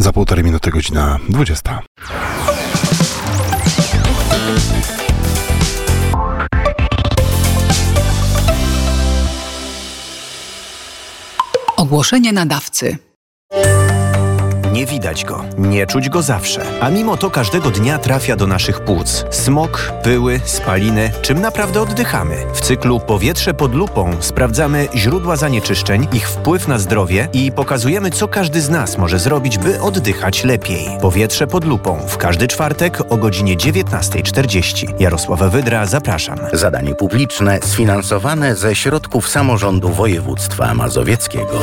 Za 1,5 minuty godzina 20. Ogłoszenie nadawcy. Nie widać go, nie czuć go zawsze, a mimo to każdego dnia trafia do naszych płuc. Smog, pyły, spaliny, czym naprawdę oddychamy? W cyklu Powietrze pod lupą sprawdzamy źródła zanieczyszczeń, ich wpływ na zdrowie i pokazujemy, co każdy z nas może zrobić, by oddychać lepiej. Powietrze pod lupą w każdy czwartek o godzinie 19:40. Jarosław Wydra, zapraszam. Zadanie publiczne sfinansowane ze środków samorządu województwa mazowieckiego.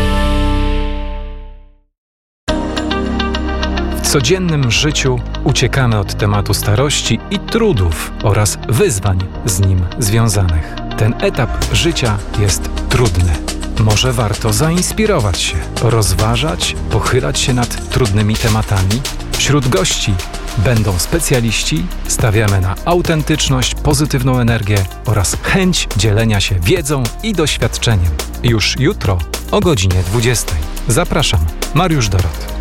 W codziennym życiu uciekamy od tematu starości i trudów oraz wyzwań z nim związanych. Ten etap życia jest trudny. Może warto zainspirować się, rozważać, pochylać się nad trudnymi tematami? Wśród gości będą specjaliści, stawiamy na autentyczność, pozytywną energię oraz chęć dzielenia się wiedzą i doświadczeniem. Już jutro o godzinie 20:00. Zapraszam, Mariusz Dorot.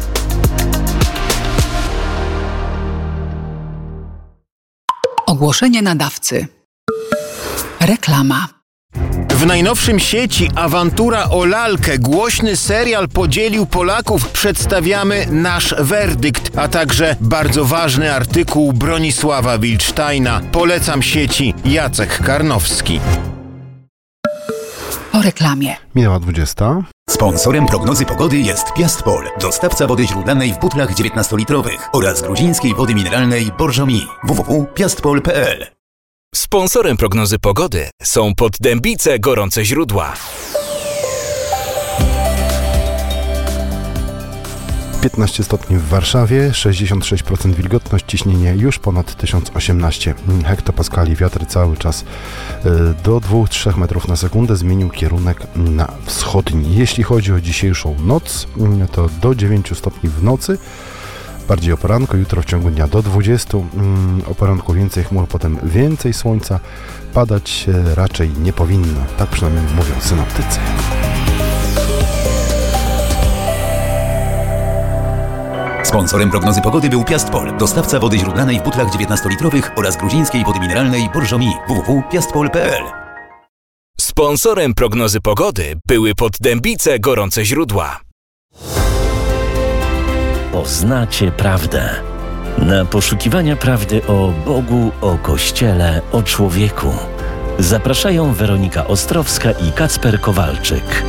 Ogłoszenie nadawcy. Reklama. W najnowszym sieci Awantura o lalkę, głośny serial podzielił Polaków. Przedstawiamy nasz werdykt, a także bardzo ważny artykuł Bronisława Wilcztajna. Polecam sieci. Jacek Karnowski. Po reklamie. Minęła 20. Sponsorem prognozy pogody jest Piastpol, dostawca wody źródlanej w butlach 19-litrowych oraz gruzińskiej wody mineralnej Borżomi. www.piastpol.pl. Sponsorem prognozy pogody są Poddębice Gorące Źródła. 15 stopni w Warszawie, 66% wilgotność, ciśnienie już ponad 1018 hektopaskali. Wiatr cały czas do 2-3 metrów na sekundę zmienił kierunek na wschodni. Jeśli chodzi o dzisiejszą noc, to do 9 stopni w nocy, bardziej o poranku, jutro w ciągu dnia do 20, o poranku więcej chmur, potem więcej słońca, padać raczej nie powinno, tak przynajmniej mówią synoptycy. Sponsorem prognozy pogody był Piastpol, dostawca wody źródlanej w butlach 19-litrowych oraz gruzińskiej wody mineralnej Borżomi. www.piastpol.pl. Sponsorem prognozy pogody były Poddębice Gorące Źródła. Poznacie prawdę. Na poszukiwania prawdy o Bogu, o Kościele, o człowieku zapraszają Weronika Ostrowska i Kacper Kowalczyk.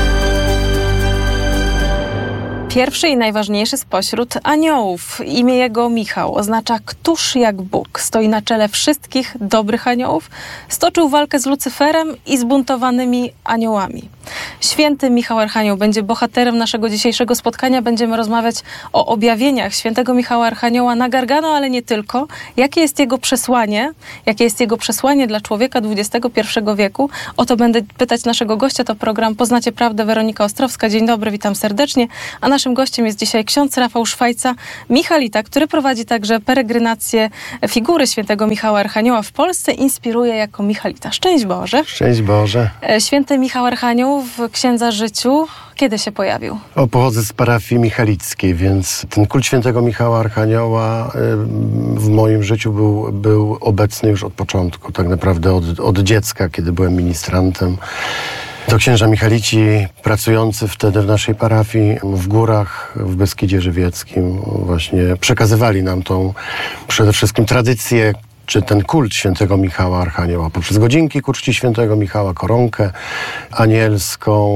Pierwszy i najważniejszy spośród aniołów. Imię jego Michał oznacza któż jak Bóg. Stoi na czele wszystkich dobrych aniołów. Stoczył walkę z Lucyferem i zbuntowanymi aniołami. Święty Michał Archanioł będzie bohaterem naszego dzisiejszego spotkania. Będziemy rozmawiać o objawieniach świętego Michała Archanioła na Gargano, ale nie tylko. Jakie jest jego przesłanie? Jakie jest jego przesłanie dla człowieka XXI wieku? O to będę pytać naszego gościa. To program Poznacie Prawdę, Weronika Ostrowska. Dzień dobry, witam serdecznie. A naszym gościem jest dzisiaj ksiądz Rafał Szwajca, Michalita, który prowadzi także peregrinację figury świętego Michała Archanioła w Polsce. Inspiruje jako Michalita. Szczęść Boże. Szczęść Boże. Święty Michał Archanioł w księdza życiu kiedy się pojawił? Pochodzę z parafii michalickiej, więc ten kult świętego Michała Archanioła w moim życiu był obecny już od początku. Tak naprawdę od dziecka, kiedy byłem ministrantem. To księża michalici pracujący wtedy w naszej parafii w górach, w Beskidzie Żywieckim właśnie przekazywali nam tą przede wszystkim tradycję, czy ten kult świętego Michała Archanioła poprzez godzinki ku czci świętego Michała, koronkę anielską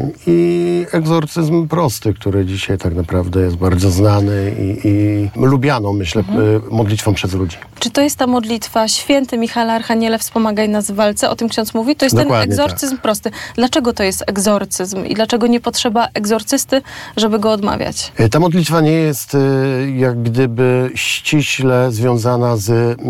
i egzorcyzm prosty, który dzisiaj tak naprawdę jest bardzo znany i lubianą, myślę, modlitwą przez ludzi. Czy to jest ta modlitwa Święty Michale Archaniele, wspomagaj nas w walce? O tym ksiądz mówi? To jest Dokładnie ten egzorcyzm prosty. Dlaczego to jest egzorcyzm i dlaczego nie potrzeba egzorcysty, żeby go odmawiać? Ta modlitwa nie jest jak gdyby ściśle związana z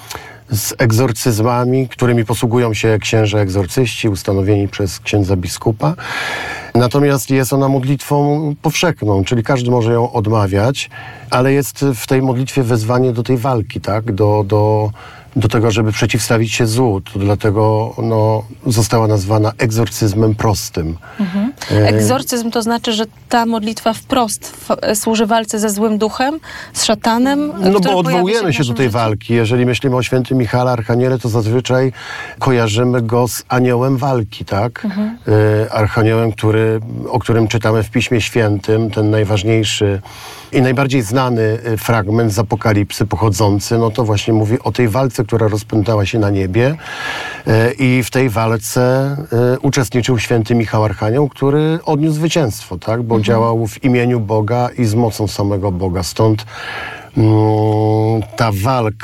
egzorcyzmami, którymi posługują się księża egzorcyści ustanowieni przez księdza biskupa. Natomiast jest ona modlitwą powszechną, czyli każdy może ją odmawiać, ale jest w tej modlitwie wezwanie do tej walki, tak? Do tego, żeby przeciwstawić się złu. To dlatego została nazwana egzorcyzmem prostym. Egzorcyzm to znaczy, że ta modlitwa wprost służy walce ze złym duchem, z szatanem? No bo odwołujemy się do tej walki. Jeżeli myślimy o świętym Michale Archaniele, to zazwyczaj kojarzymy go z aniołem walki, tak? Archaniołem, o którym czytamy w Piśmie Świętym, ten najważniejszy i najbardziej znany fragment z Apokalipsy pochodzący, no to właśnie mówi o tej walce, która rozpętała się na niebie i w tej walce uczestniczył święty Michał Archanioł, który odniósł zwycięstwo, tak? Bo działał w imieniu Boga i z mocą samego Boga. Stąd ta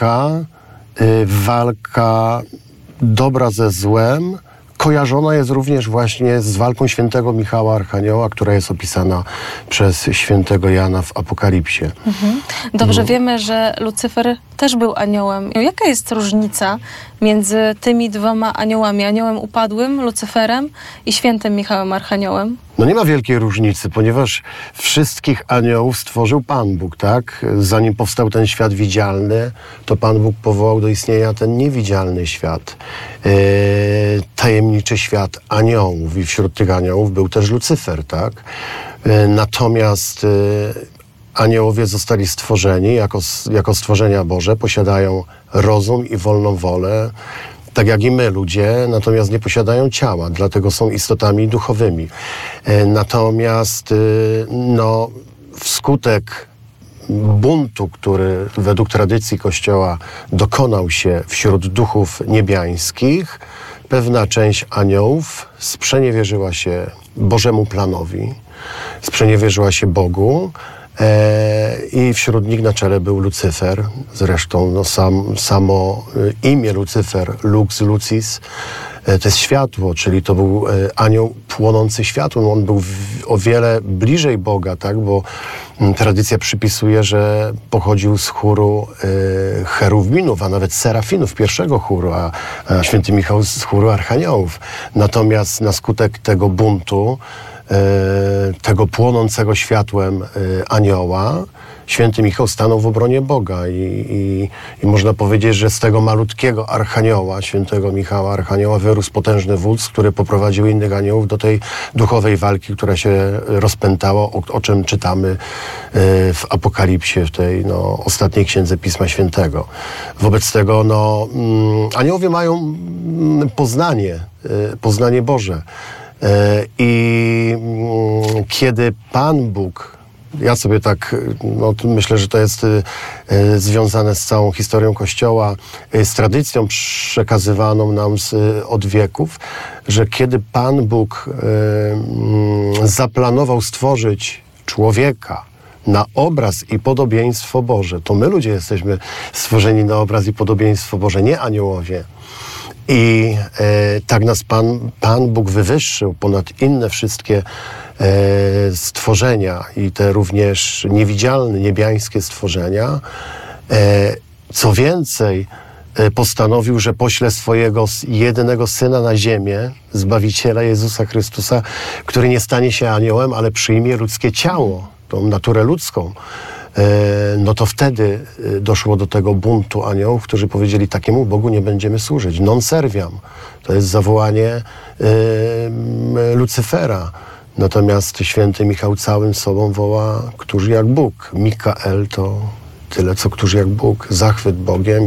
walka dobra ze złem kojarzona jest również właśnie z walką świętego Michała Archanioła, która jest opisana przez świętego Jana w Apokalipsie. Dobrze wiemy, że Lucyfer też był aniołem. Jaka jest różnica między tymi dwoma aniołami, aniołem upadłym, Lucyferem i świętym Michałem Archaniołem? No nie ma wielkiej różnicy, ponieważ wszystkich aniołów stworzył Pan Bóg, tak? Zanim powstał ten świat widzialny, to Pan Bóg powołał do istnienia ten niewidzialny świat. Tajemniczy świat aniołów i wśród tych aniołów był też Lucyfer, tak? Natomiast aniołowie zostali stworzeni jako stworzenia Boże, posiadają rozum i wolną wolę, tak jak i my, ludzie, natomiast nie posiadają ciała, dlatego są istotami duchowymi. Natomiast wskutek buntu, który według tradycji Kościoła dokonał się wśród duchów niebiańskich, pewna część aniołów sprzeniewierzyła się Bożemu planowi, sprzeniewierzyła się Bogu, i wśród nich na czele był Lucyfer. Zresztą samo imię Lucyfer, Lux Lucis, to jest światło, czyli to był anioł płonący światłem. On był o wiele bliżej Boga, tak? Bo tradycja przypisuje, że pochodził z chóru cherubinów, a nawet serafinów, pierwszego chóru, a święty Michał z chóru archaniołów. Natomiast na skutek tego buntu, tego płonącego światłem anioła, święty Michał stanął w obronie Boga i można powiedzieć, że z tego malutkiego archanioła, świętego Michała Archanioła, wyrósł potężny wódz, który poprowadził innych aniołów do tej duchowej walki, która się rozpętała, o czym czytamy w Apokalipsie, w tej ostatniej księdze Pisma Świętego. Wobec tego aniołowie mają poznanie Boże. I kiedy Pan Bóg, ja sobie tak, myślę, że to jest związane z całą historią Kościoła, z tradycją przekazywaną nam od wieków, że kiedy Pan Bóg zaplanował stworzyć człowieka na obraz i podobieństwo Boże, to my ludzie jesteśmy stworzeni na obraz i podobieństwo Boże, nie aniołowie. I tak nas Pan Bóg wywyższył ponad inne wszystkie stworzenia i te również niewidzialne, niebiańskie stworzenia. Co więcej, postanowił, że pośle swojego jedynego Syna na ziemię, Zbawiciela Jezusa Chrystusa, który nie stanie się aniołem, ale przyjmie ludzkie ciało, tą naturę ludzką. No to wtedy doszło do tego buntu aniołów, którzy powiedzieli, takiemu Bogu nie będziemy służyć. Non serviam. To jest zawołanie Lucyfera. Natomiast święty Michał całym sobą woła, któż jak Bóg. Mikael to tyle, co któż jak Bóg. Zachwyt Bogiem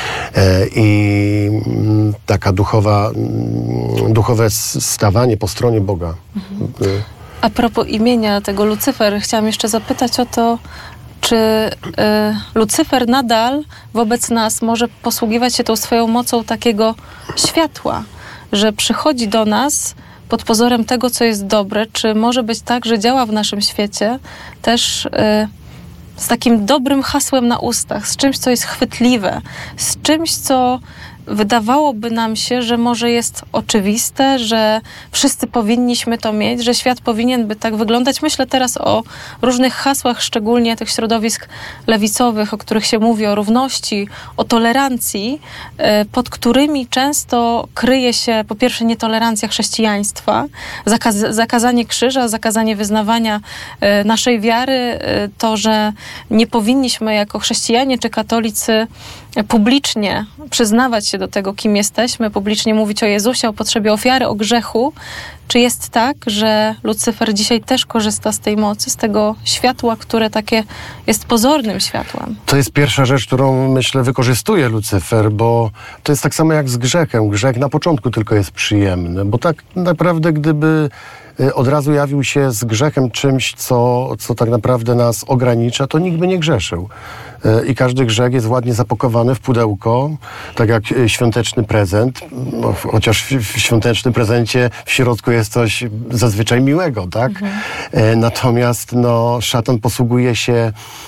i taka duchowe stawanie po stronie Boga. A propos imienia tego Lucyfer, chciałam jeszcze zapytać o to, czy Lucyfer nadal wobec nas może posługiwać się tą swoją mocą takiego światła, że przychodzi do nas pod pozorem tego, co jest dobre? Czy może być tak, że działa w naszym świecie też z takim dobrym hasłem na ustach, z czymś, co jest chwytliwe, z czymś, co wydawałoby nam się, że może jest oczywiste, że wszyscy powinniśmy to mieć, że świat powinien by tak wyglądać. Myślę teraz o różnych hasłach, szczególnie tych środowisk lewicowych, o których się mówi, o równości, o tolerancji, pod którymi często kryje się po pierwsze nietolerancja chrześcijaństwa, zakazanie krzyża, zakazanie wyznawania naszej wiary, to, że nie powinniśmy jako chrześcijanie czy katolicy publicznie przyznawać się do tego, kim jesteśmy, publicznie mówić o Jezusie, o potrzebie ofiary, o grzechu. Czy jest tak, że Lucyfer dzisiaj też korzysta z tej mocy, z tego światła, które takie jest pozornym światłem? To jest pierwsza rzecz, którą, myślę, wykorzystuje Lucyfer, bo to jest tak samo jak z grzechem. Grzech na początku tylko jest przyjemny, bo tak naprawdę gdyby od razu jawił się z grzechem czymś, co tak naprawdę nas ogranicza, to nikt by nie grzeszył. I każdy grzech jest ładnie zapakowany w pudełko, tak jak świąteczny prezent, chociaż w świątecznym prezencie w środku jest coś zazwyczaj miłego, tak? Natomiast szatan posługuje się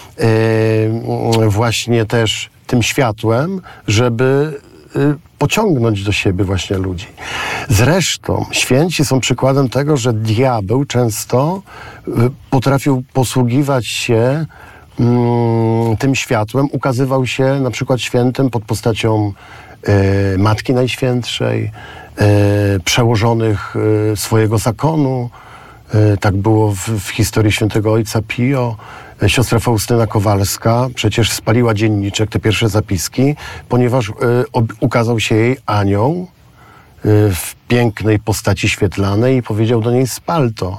właśnie też tym światłem, żeby pociągnąć do siebie właśnie ludzi. Zresztą święci są przykładem tego, że diabeł często potrafił posługiwać się tym światłem, ukazywał się na przykład świętym pod postacią Matki Najświętszej, przełożonych swojego zakonu. Tak było w historii świętego ojca Pio. Siostra Faustyna Kowalska przecież spaliła dzienniczek, te pierwsze zapiski, ponieważ ukazał się jej anioł w pięknej postaci świetlanej i powiedział do niej: spal to.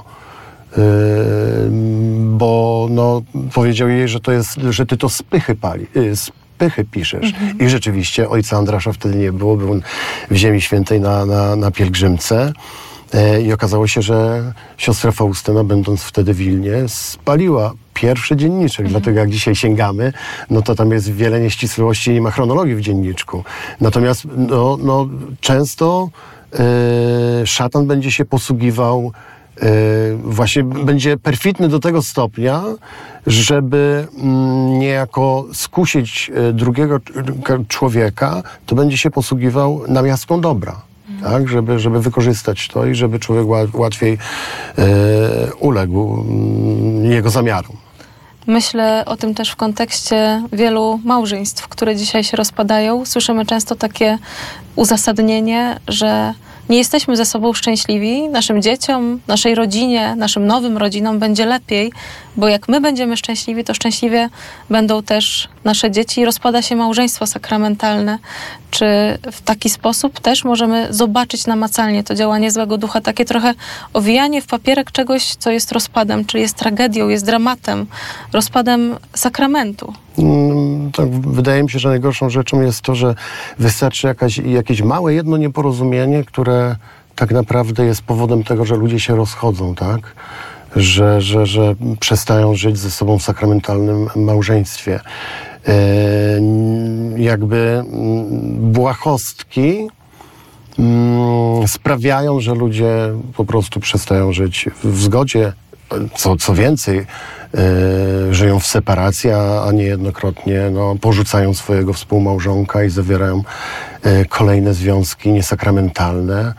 Bo powiedział jej, że ty to z pychy piszesz. I rzeczywiście ojca Andrasza wtedy nie było, był w Ziemi Świętej na pielgrzymce. I okazało się, że siostra Faustyna, będąc wtedy w Wilnie, spaliła pierwszy dzienniczek. Dlatego jak dzisiaj sięgamy, to tam jest wiele nieścisłości i nie ma chronologii w dzienniczku. Natomiast często szatan będzie się posługiwał, właśnie będzie perfidny do tego stopnia, żeby niejako skusić drugiego człowieka, to będzie się posługiwał namiastką dobra. Tak, żeby wykorzystać to i żeby człowiek łatwiej uległ jego zamiarom. Myślę o tym też w kontekście wielu małżeństw, które dzisiaj się rozpadają. Słyszymy często takie uzasadnienie, że nie jesteśmy ze sobą szczęśliwi, naszym dzieciom, naszej rodzinie, naszym nowym rodzinom będzie lepiej, bo jak my będziemy szczęśliwi, to szczęśliwie będą też nasze dzieci i rozpada się małżeństwo sakramentalne. Czy w taki sposób też możemy zobaczyć namacalnie to działanie złego ducha, takie trochę owijanie w papierek czegoś, co jest rozpadem, czy jest tragedią, jest dramatem, rozpadem sakramentu? Tak, wydaje mi się, że najgorszą rzeczą jest to, że wystarczy jakieś małe jedno nieporozumienie, które tak naprawdę jest powodem tego, że ludzie się rozchodzą, tak? Że przestają żyć ze sobą w sakramentalnym małżeństwie. Jakby błahostki sprawiają, że ludzie po prostu przestają żyć w zgodzie. Co więcej, żyją w separacji, a niejednokrotnie porzucają swojego współmałżonka i zawierają kolejne związki niesakramentalne.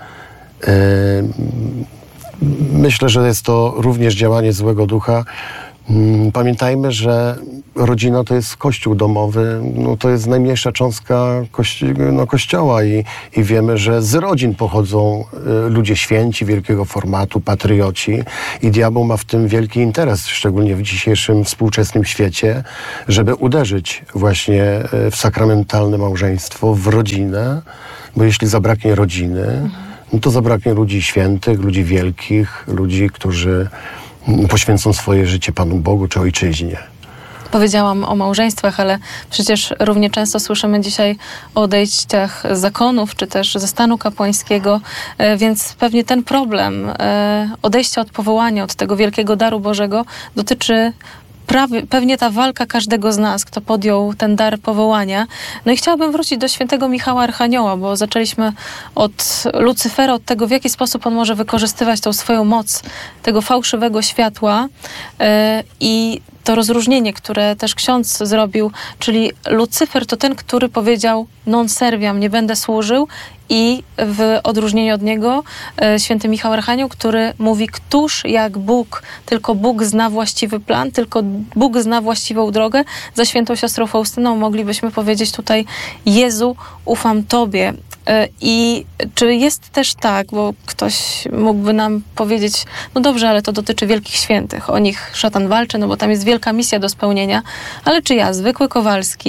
Myślę, że jest to również działanie złego ducha. Pamiętajmy, że rodzina to jest kościół domowy, to jest najmniejsza cząstka kościoła i wiemy, że z rodzin pochodzą ludzie święci, wielkiego formatu, patrioci i diabeł ma w tym wielki interes, szczególnie w dzisiejszym współczesnym świecie, żeby uderzyć właśnie w sakramentalne małżeństwo, w rodzinę, bo jeśli zabraknie rodziny, to zabraknie ludzi świętych, ludzi wielkich, ludzi, którzy poświęcą swoje życie Panu Bogu czy Ojczyźnie. Powiedziałam o małżeństwach, ale przecież równie często słyszymy dzisiaj o odejściach z zakonów, czy też ze stanu kapłańskiego, więc pewnie ten problem odejścia od powołania, od tego wielkiego daru Bożego dotyczy pewnie ta walka każdego z nas, kto podjął ten dar powołania. I chciałabym wrócić do świętego Michała Archanioła, bo zaczęliśmy od Lucyfera, od tego, w jaki sposób on może wykorzystywać tą swoją moc, tego fałszywego światła i to rozróżnienie, które też ksiądz zrobił, czyli Lucyfer to ten, który powiedział non serviam, nie będę służył, i w odróżnieniu od niego święty Michał Archanioł, który mówi, któż jak Bóg, tylko Bóg zna właściwy plan, tylko Bóg zna właściwą drogę. Za świętą siostrą Faustyną moglibyśmy powiedzieć tutaj: Jezu, ufam Tobie. I czy jest też tak, bo ktoś mógłby nam powiedzieć, no dobrze, ale to dotyczy wielkich świętych, o nich szatan walczy, bo tam jest wielka misja do spełnienia, ale czy ja, zwykły Kowalski,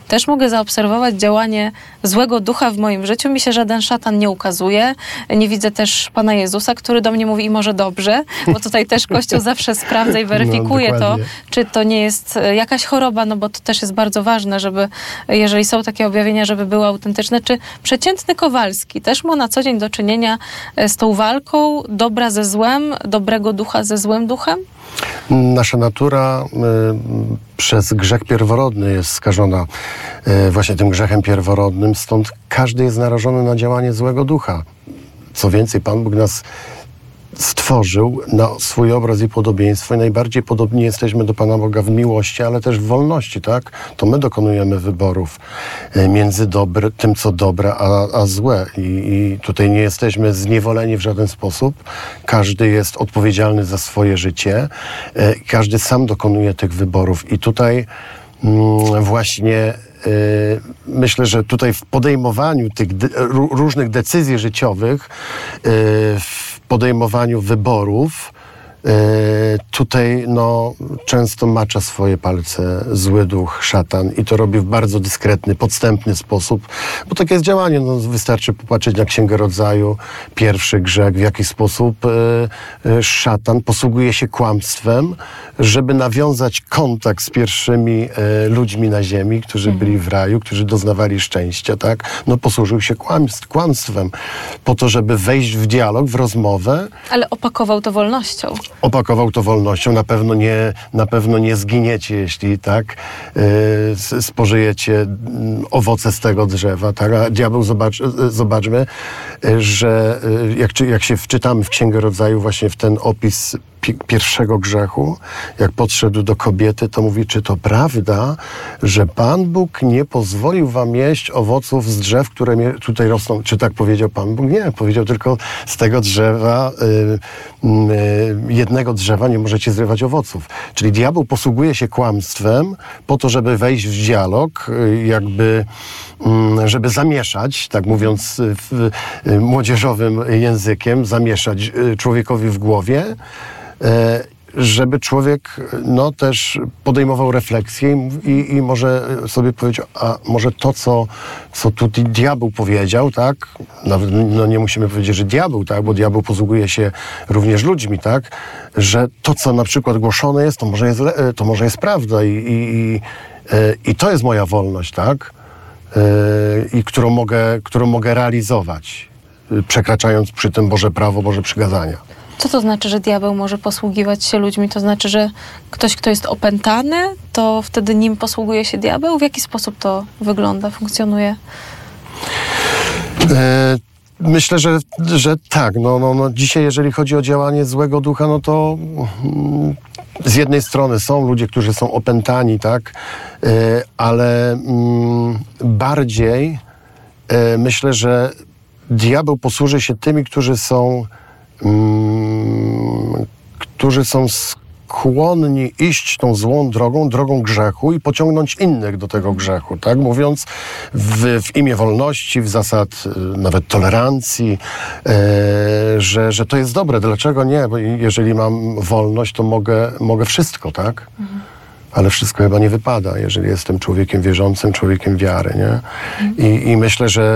też mogę zaobserwować działanie złego ducha w moim życiu. Mi się żaden szatan nie ukazuje. Nie widzę też Pana Jezusa, który do mnie mówi i może dobrze, bo tutaj też Kościół zawsze sprawdza i weryfikuje to, czy to nie jest jakaś choroba, no bo to też jest bardzo ważne, żeby, jeżeli są takie objawienia, żeby były autentyczne. Czy przeciętny Kowalski też ma na co dzień do czynienia z tą walką dobra ze złem, dobrego ducha ze złym duchem? Nasza natura przez grzech pierworodny jest skażona właśnie tym grzechem pierworodnym, stąd każdy jest narażony na działanie złego ducha. Co więcej, Pan Bóg nas stworzył na swój obraz i podobieństwo i najbardziej podobni jesteśmy do Pana Boga w miłości, ale też w wolności, tak? To my dokonujemy wyborów między tym, co dobre, a złe. I tutaj nie jesteśmy zniewoleni w żaden sposób. Każdy jest odpowiedzialny za swoje życie. Każdy sam dokonuje tych wyborów. I tutaj właśnie myślę, że tutaj w podejmowaniu tych różnych decyzji życiowych, w podejmowaniu wyborów, tutaj często macza swoje palce zły duch, szatan i to robi w bardzo dyskretny, podstępny sposób, bo takie jest działanie. Wystarczy popatrzeć na Księgę Rodzaju, pierwszy grzech, w jaki sposób szatan posługuje się kłamstwem, żeby nawiązać kontakt z pierwszymi ludźmi na ziemi, którzy byli w raju, którzy doznawali szczęścia, tak? Posłużył się kłamstwem po to, żeby wejść w dialog, w rozmowę. Ale opakował to wolnością. Opakował to wolnością. Na pewno nie zginiecie, jeśli tak spożyjecie owoce z tego drzewa. Tak? A diabeł, zobaczmy, że jak się wczytamy w Księgę Rodzaju właśnie w ten opis pierwszego grzechu, jak podszedł do kobiety, to mówi, czy to prawda, że Pan Bóg nie pozwolił wam jeść owoców z drzew, które tutaj rosną. Czy tak powiedział Pan Bóg? Nie, powiedział tylko z tego drzewa, jednego drzewa nie możecie zrywać owoców. Czyli diabeł posługuje się kłamstwem po to, żeby wejść w dialog, żeby zamieszać, tak mówiąc młodzieżowym językiem, zamieszać człowiekowi w głowie, żeby człowiek też podejmował refleksję i może sobie powiedział, a może to, co tu diabeł powiedział, tak? Nawet nie musimy powiedzieć, że diabeł, tak? Bo diabeł posługuje się również ludźmi, tak? Że to, co na przykład głoszone jest, to może jest prawda i to jest moja wolność, tak? I którą mogę realizować, przekraczając przy tym Boże prawo, Boże przykazania. Co to znaczy, że diabeł może posługiwać się ludźmi? To znaczy, że ktoś, kto jest opętany, to wtedy nim posługuje się diabeł? W jaki sposób to wygląda, funkcjonuje? Myślę, że tak. Dzisiaj, jeżeli chodzi o działanie złego ducha, to z jednej strony są ludzie, którzy są opętani, tak? Ale bardziej myślę, że diabeł posłuży się tymi, którzy są skłonni iść tą złą drogą grzechu i pociągnąć innych do tego grzechu, tak? Mówiąc w imię wolności, w zasad nawet tolerancji, że to jest dobre. Dlaczego nie? Bo jeżeli mam wolność, to mogę wszystko, tak? Ale wszystko chyba nie wypada, jeżeli jestem człowiekiem wierzącym, człowiekiem wiary, nie? I myślę, że